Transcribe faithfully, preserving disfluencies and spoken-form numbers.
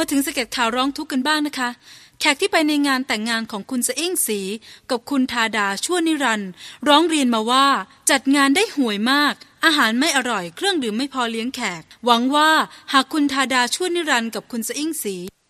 มาถึงสเก็ตข่าวร้องทุกข์กันบ้างนะคะแขกที่ไปในงานแต่งงานของคุณสะอิ่งสีกับคุณธาดาชั่วนิรันดร์ร้องเรียนมาว่าจัดงานได้ห่วยมากอาหารไม่อร่อยเครื่องดื่มไม่พอเลี้ยงแขกหวังว่าหากคุณธาดาชั่วนิรันดร์กับคุณสะอิ่งสี